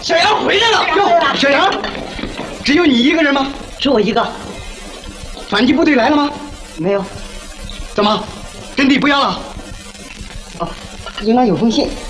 小杨回来了。小杨，只有你一个人吗？ 只我一个。 反击部队来了吗？ 没有。 怎么，阵地不要了？ 哦，营长有封信，